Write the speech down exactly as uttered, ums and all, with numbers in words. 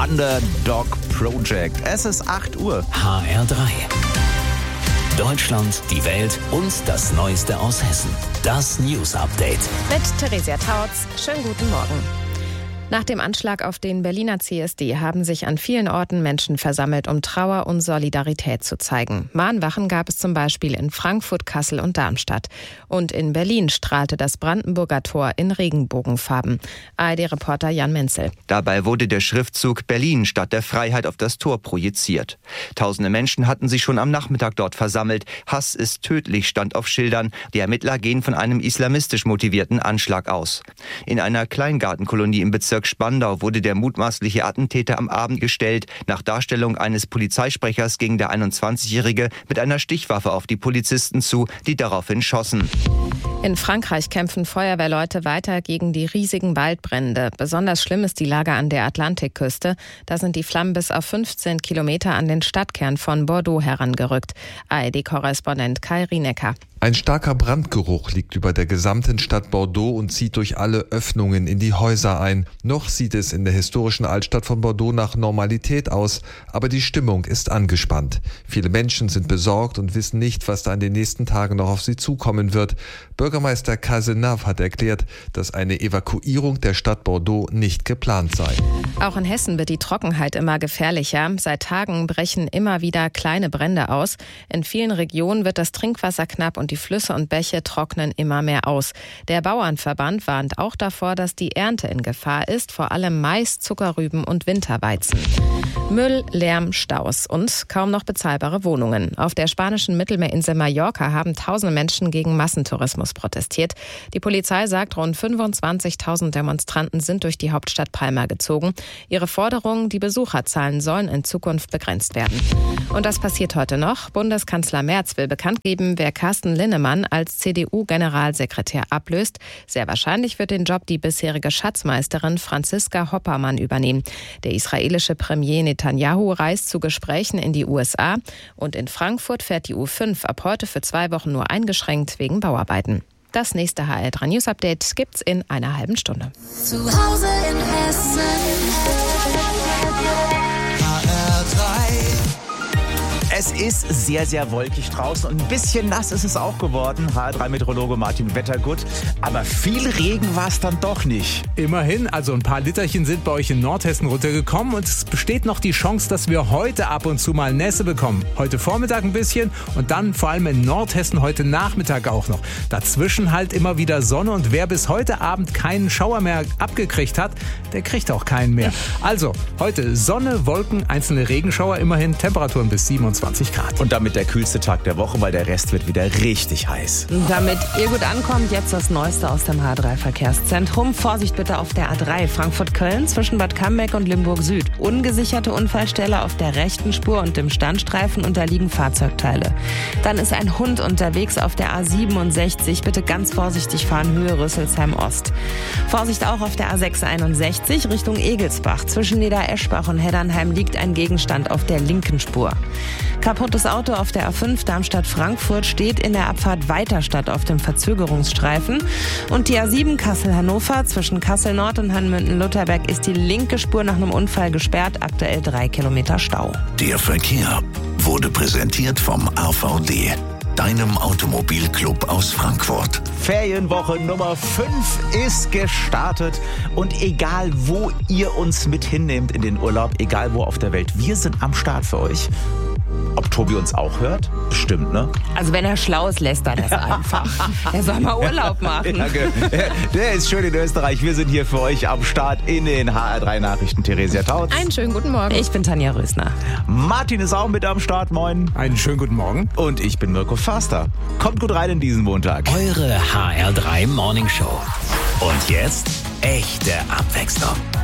Underdog Project. Es ist acht Uhr. H R drei. Deutschland, die Welt und das Neueste aus Hessen. Das News Update. Mit Theresia Tautz. Schönen guten Morgen. Nach dem Anschlag auf den Berliner C S D haben sich an vielen Orten Menschen versammelt, um Trauer und Solidarität zu zeigen. Mahnwachen gab es zum Beispiel in Frankfurt, Kassel und Darmstadt. Und in Berlin strahlte das Brandenburger Tor in Regenbogenfarben. A R D-Reporter Jan Menzel. Dabei wurde der Schriftzug Berlin Stadt der Freiheit auf das Tor projiziert. Tausende Menschen hatten sich schon am Nachmittag dort versammelt. Hass ist tödlich stand auf Schildern. Die Ermittler gehen von einem islamistisch motivierten Anschlag aus. In einer Kleingartenkolonie im Bezirk Spandau wurde der mutmaßliche Attentäter am Abend gestellt. Nach Darstellung eines Polizeisprechers ging der einundzwanzigjährige mit einer Stichwaffe auf die Polizisten zu, die daraufhin schossen. In Frankreich kämpfen Feuerwehrleute weiter gegen die riesigen Waldbrände. Besonders schlimm ist die Lage an der Atlantikküste. Da sind die Flammen bis auf fünfzehn Kilometer an den Stadtkern von Bordeaux herangerückt. A R D-Korrespondent Kai Rienecker. Ein starker Brandgeruch liegt über der gesamten Stadt Bordeaux und zieht durch alle Öffnungen in die Häuser ein. Noch sieht es in der historischen Altstadt von Bordeaux nach Normalität aus, aber die Stimmung ist angespannt. Viele Menschen sind besorgt und wissen nicht, was da in den nächsten Tagen noch auf sie zukommen wird. Bürgermeister Cazenave hat erklärt, dass eine Evakuierung der Stadt Bordeaux nicht geplant sei. Auch in Hessen wird die Trockenheit immer gefährlicher. Seit Tagen brechen immer wieder kleine Brände aus. In vielen Regionen wird das Trinkwasser knapp und die Flüsse und Bäche trocknen immer mehr aus. Der Bauernverband warnt auch davor, dass die Ernte in Gefahr ist, vor allem Mais, Zuckerrüben und Winterweizen. Müll, Lärm, Staus und kaum noch bezahlbare Wohnungen. Auf der spanischen Mittelmeerinsel Mallorca haben tausende Menschen gegen Massentourismus protestiert. Die Polizei sagt, rund fünfundzwanzigtausend Demonstranten sind durch die Hauptstadt Palma gezogen. Ihre Forderung, die Besucherzahlen sollen in Zukunft begrenzt werden. Und das passiert heute noch. Bundeskanzler Merz will bekannt geben, wer Carsten Linnemann als C D U-Generalsekretär ablöst. Sehr wahrscheinlich wird den Job die bisherige Schatzmeisterin Franziska Hoppermann übernehmen. Der israelische Premier Netanyahu reist zu Gesprächen in die U S A und in Frankfurt fährt die U fünf ab heute für zwei Wochen nur eingeschränkt wegen Bauarbeiten. Das nächste H R drei News Update gibt's in einer halben Stunde. Zu Hause in Hessen. H R drei. Es ist sehr, sehr wolkig draußen und ein bisschen nass ist es auch geworden. H R drei-Meteorologe Martin Wettergut. Aber viel Regen war es dann doch nicht. Immerhin, also ein paar Literchen sind bei euch in Nordhessen runtergekommen und es besteht noch die Chance, dass wir heute ab und zu mal Nässe bekommen. Heute Vormittag ein bisschen und dann vor allem in Nordhessen heute Nachmittag auch noch. Dazwischen halt immer wieder Sonne und wer bis heute Abend keinen Schauer mehr abgekriegt hat, der kriegt auch keinen mehr. Also heute Sonne, Wolken, einzelne Regenschauer, immerhin Temperaturen bis siebenundzwanzig Grad. Und damit der kühlste Tag der Woche, weil der Rest wird wieder richtig heiß. Damit ihr gut ankommt, jetzt das Neueste aus dem H R drei Verkehrszentrum. Vorsicht bitte auf der A drei Frankfurt-Köln zwischen Bad Cambeck und Limburg Süd. Ungesicherte Unfallstelle auf der rechten Spur und dem Standstreifen und da liegen Fahrzeugteile. Dann ist ein Hund unterwegs auf der A siebenundsechzig. Bitte ganz vorsichtig fahren, Höhe Rüsselsheim Ost. Vorsicht auch auf der A sechshunderteinundsechzig Richtung Egelsbach. Zwischen Niedereschbach und Heddernheim liegt ein Gegenstand auf der linken Spur. Kaputtes Auto auf der A fünf Darmstadt-Frankfurt steht in der Abfahrt Weiterstadt auf dem Verzögerungsstreifen. Und die A sieben Kassel-Hannover zwischen Kassel-Nord und Hanmünden-Lutherberg ist die linke Spur nach einem Unfall gesperrt. Aktuell drei Kilometer Stau. Der Verkehr wurde präsentiert vom A V D, deinem Automobilclub aus Frankfurt. Ferienwoche Nummer fünf ist gestartet und egal wo ihr uns mit hinnehmt in den Urlaub, egal wo auf der Welt, wir sind am Start für euch. Ob Tobi uns auch hört? Bestimmt, ne? Also wenn er schlau ist, lässt er das einfach. Er soll mal Urlaub machen. Ja, der ist schön in Österreich. Wir sind hier für euch am Start in den H R drei Nachrichten. Theresia Tautz. Einen schönen guten Morgen. Ich bin Tanja Rösner. Martin ist auch mit am Start. Moin. Einen schönen guten Morgen. Und ich bin Mirko Förster. Kommt gut rein in diesen Montag. Eure H R drei Morning Show. Und jetzt echte Abwechslung.